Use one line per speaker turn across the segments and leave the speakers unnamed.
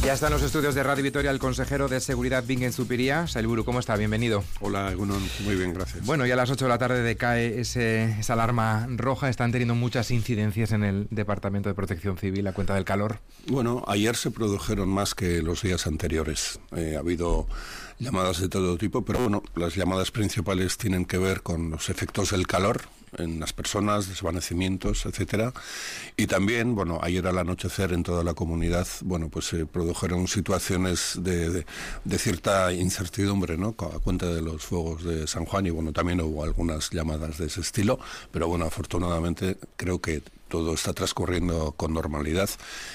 Ya está en los estudios de Radio Vitoria el consejero de Seguridad Bingen Zupiria. Sailburu, ¿cómo está? Bienvenido.
Hola, Egunon. Muy bien, gracias.
Bueno, ya a las 8 de la tarde decae esa alarma roja. Están teniendo muchas incidencias en el Departamento de Protección Civil a cuenta del calor.
Bueno, ayer se produjeron más que los días anteriores. Ha habido llamadas de todo tipo, pero bueno, las llamadas principales tienen que ver con los efectos del calor en las personas, desvanecimientos, etcétera. Y también, bueno, ayer al anochecer en toda la comunidad, bueno, pues se produjeron situaciones de cierta incertidumbre, ¿no? A cuenta de los fuegos de San Juan, y bueno, también hubo algunas llamadas de ese estilo, pero bueno, afortunadamente creo que todo está transcurriendo con normalidad.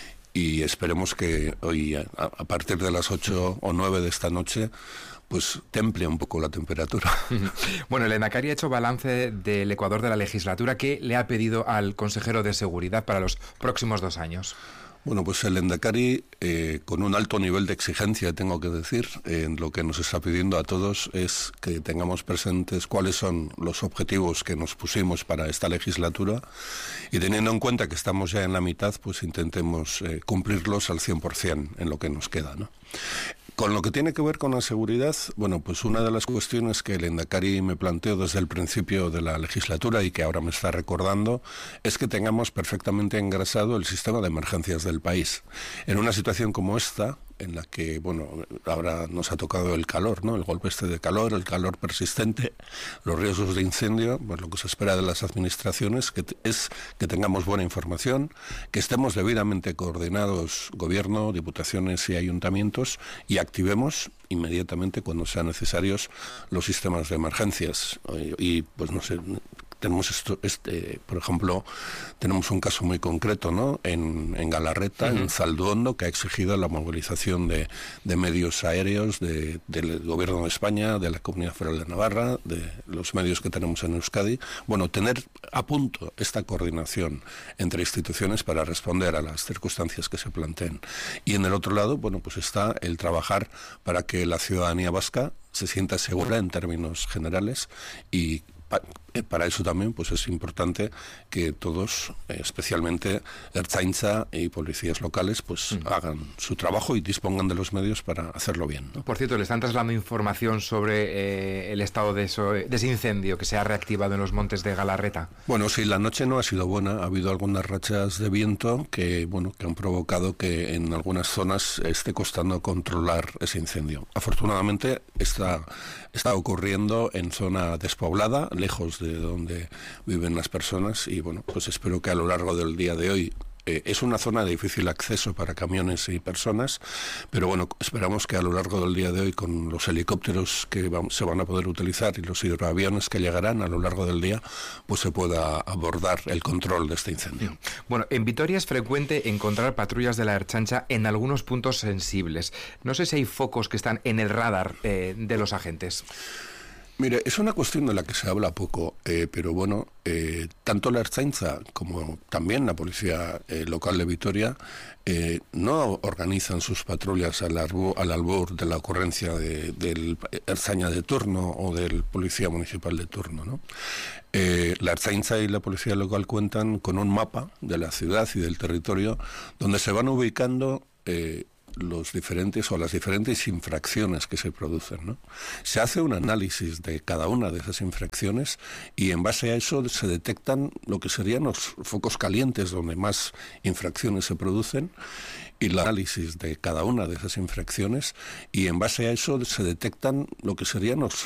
Y esperemos que hoy, a partir de las 8 o 9 de esta noche, pues temple un poco la temperatura.
Bueno, el Endacari ha hecho balance del Ecuador de la legislatura. ¿Qué le ha pedido al consejero de Seguridad para los próximos 2 años?
Bueno, pues el Endacari, con un alto nivel de exigencia, tengo que decir, lo que nos está pidiendo a todos es que tengamos presentes cuáles son los objetivos que nos pusimos para esta legislatura, y teniendo en cuenta que estamos ya en la mitad, pues intentemos cumplirlos al 100% en lo que nos queda, ¿no? Con lo que tiene que ver con la seguridad, bueno, pues una de las cuestiones que el Endacari me planteó desde el principio de la legislatura y que ahora me está recordando es que tengamos perfectamente engrasado el sistema de emergencias del país. En una situación como esta, en la que, bueno, ahora nos ha tocado el calor, ¿no? El golpe de calor, el calor persistente, los riesgos de incendio, pues lo que se espera de las administraciones es que tengamos buena información, que estemos debidamente coordinados, gobierno, diputaciones y ayuntamientos, y activemos inmediatamente cuando sean necesarios los sistemas de emergencias. Y pues no sé, tenemos por ejemplo, tenemos un caso muy concreto, ¿no? En Galarreta, en Zalduondo, que ha exigido la movilización de medios aéreos del Gobierno de España, de la Comunidad Federal de Navarra, de los medios que tenemos en Euskadi. Bueno, tener a punto esta coordinación entre instituciones para responder a las circunstancias que se planteen. Y en el otro lado, bueno, pues está el trabajar para que la ciudadanía vasca se sienta segura en términos generales, y para eso también pues es importante que todos, especialmente Ertzaintza y policías locales, pues hagan su trabajo y dispongan de los medios para hacerlo bien, ¿no?
Por cierto, ¿le están trasladando información sobre el estado de ese incendio que se ha reactivado en los montes de Galarreta?
Bueno, sí, la noche no ha sido buena. Ha habido algunas rachas de viento que han provocado que en algunas zonas esté costando controlar ese incendio. Afortunadamente está ocurriendo en zona despoblada, lejos de donde viven las personas, y bueno, pues espero que a lo largo del día de hoy, es una zona de difícil acceso para camiones y personas, pero bueno, esperamos que a lo largo del día de hoy, con los helicópteros que se van a poder utilizar y los hidroaviones que llegarán a lo largo del día, pues se pueda abordar el control de este incendio.
Bueno, en Vitoria es frecuente encontrar patrullas de la Ertzaintza en algunos puntos sensibles. No sé si hay focos que están en el radar de los agentes.
Mire, es una cuestión de la que se habla poco, pero bueno, tanto la Ertzaintza como también la Policía Local de Vitoria no organizan sus patrullas al albur de la ocurrencia del Ertzaina de turno o del Policía Municipal de turno, ¿no? La Ertzaintza y la Policía Local cuentan con un mapa de la ciudad y del territorio donde se van ubicando las diferentes infracciones que se producen, ¿no? Se hace un análisis de cada una de esas infracciones, y en base a eso se detectan lo que serían los focos calientes donde más infracciones se producen, y el análisis de cada una de esas infracciones, y en base a eso se detectan lo que serían los